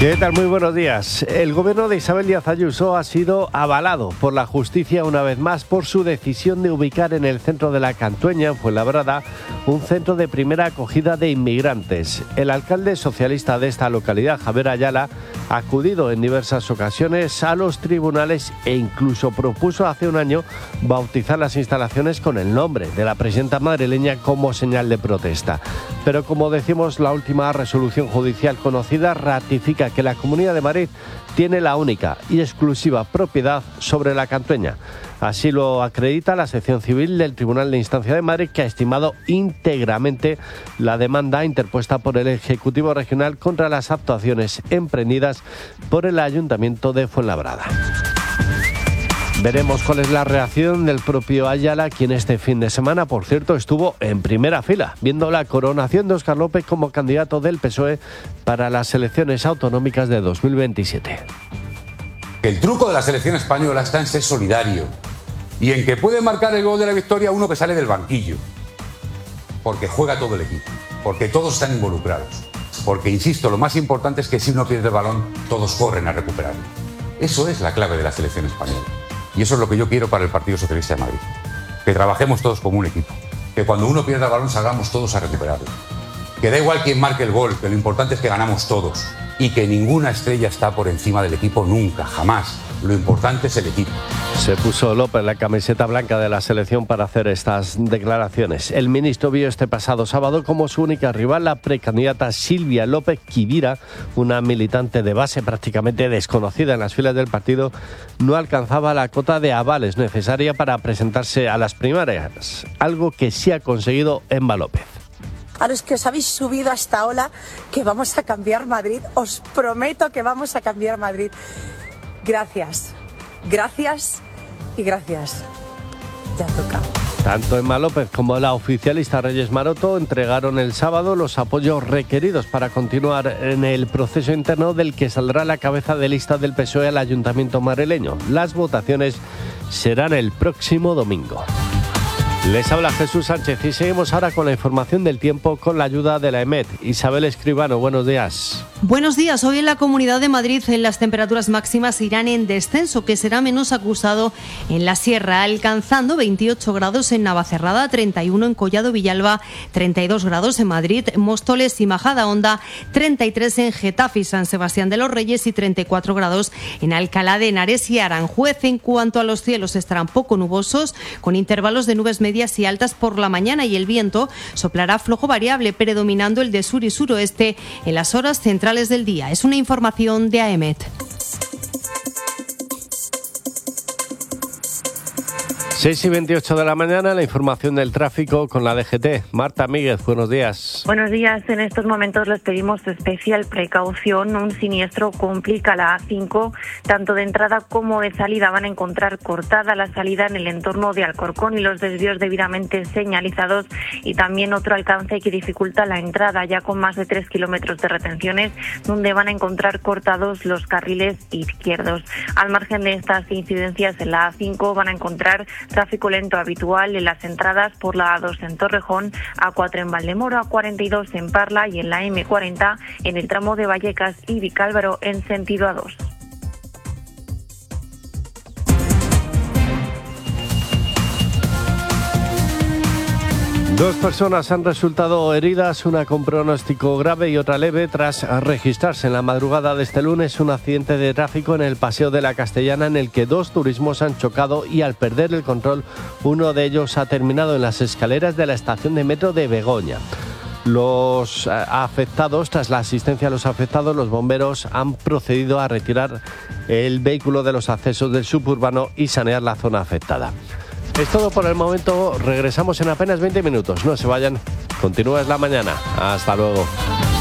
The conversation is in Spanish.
¿Qué tal? Muy buenos días. El gobierno de Isabel Díaz Ayuso ha sido avalado por la justicia una vez más por su decisión de ubicar en el centro de la Cantueña, en Fuenlabrada, un centro de primera acogida de inmigrantes. El alcalde socialista de esta localidad, Javier Ayala, ha acudido en diversas ocasiones a los tribunales e incluso propuso hace un año bautizar las instalaciones con el nombre de la presidenta madrileña como señal de protesta. Pero como decimos, la última resolución judicial conocida ratifica que la Comunidad de Madrid tiene la única y exclusiva propiedad sobre la Cantueña. Así lo acredita la sección civil del Tribunal de Instancia de Madrid, que ha estimado íntegramente la demanda interpuesta por el Ejecutivo Regional contra las actuaciones emprendidas por el Ayuntamiento de Fuenlabrada. Veremos cuál es la reacción del propio Ayala, quien este fin de semana, por cierto, estuvo en primera fila, viendo la coronación de Óscar López como candidato del PSOE para las elecciones autonómicas de 2027. El truco de la selección española está en ser solidario y en que puede marcar el gol de la victoria uno que sale del banquillo, porque juega todo el equipo, porque todos están involucrados, porque, insisto, lo más importante es que si uno pierde el balón, todos corren a recuperarlo. Eso es la clave de la selección española. Y eso es lo que yo quiero para el Partido Socialista de Madrid. Que trabajemos todos como un equipo. Que cuando uno pierda el balón salgamos todos a recuperarlo. Que da igual quién marque el gol, que lo importante es que ganamos todos. Y que ninguna estrella está por encima del equipo nunca, jamás. Lo importante es el equipo. Se puso López la camiseta blanca de la selección para hacer estas declaraciones. El ministro vio este pasado sábado como su única rival la precandidata Silvia López Quivira, una militante de base prácticamente desconocida en las filas del partido, no alcanzaba la cota de avales necesaria para presentarse a las primarias, algo que sí ha conseguido Emma López. A los que os habéis subido a esta ola, que vamos a cambiar Madrid, os prometo que vamos a cambiar Madrid. Gracias, gracias y gracias. Ya toca. Tanto Emma López como la oficialista Reyes Maroto entregaron el sábado los apoyos requeridos para continuar en el proceso interno del que saldrá la cabeza de lista del PSOE al Ayuntamiento madrileño. Las votaciones serán el próximo domingo. Les habla Jesús Sánchez y seguimos ahora con la información del tiempo con la ayuda de la EMET. Isabel Escribano, buenos días. Buenos días. Hoy en la Comunidad de Madrid las temperaturas máximas irán en descenso, que será menos acusado en la sierra, alcanzando 28 grados en Navacerrada, 31 en Collado Villalba, 32 grados en Madrid, Móstoles y Majadahonda, 33 en Getafe y San Sebastián de los Reyes y 34 grados en Alcalá de Henares y Aranjuez. En cuanto a los cielos, estarán poco nubosos, con intervalos de nubes medias y altas por la mañana, y el viento soplará flojo variable, predominando el de sur y suroeste en las horas centrales del día. Es una información de AEMET. 6:28 de la mañana, la información del tráfico con la DGT. Marta Míguez, buenos días. Buenos días. En estos momentos les pedimos especial precaución. Un siniestro complica la A5. Tanto de entrada como de salida van a encontrar cortada la salida en el entorno de Alcorcón y los desvíos debidamente señalizados, y también otro alcance que dificulta la entrada, ya con más de 3 kilómetros de retenciones, donde van a encontrar cortados los carriles izquierdos. Al margen de estas incidencias en la A5 van a encontrar tráfico lento habitual en las entradas por la A2 en Torrejón, A4 en Valdemoro, A42 en Parla y en la M40 en el tramo de Vallecas y Vicálvaro en sentido A2. Dos personas han resultado heridas, una con pronóstico grave y otra leve, tras registrarse en la madrugada de este lunes un accidente de tráfico en el Paseo de la Castellana, en el que dos turismos han chocado y, al perder el control, uno de ellos ha terminado en las escaleras de la estación de metro de Begoña. Los afectados, tras la asistencia a los afectados, los bomberos han procedido a retirar el vehículo de los accesos del suburbano y sanear la zona afectada. Es todo por el momento. Regresamos en apenas 20 minutos. No se vayan. Continúa Es la Mañana. Hasta luego.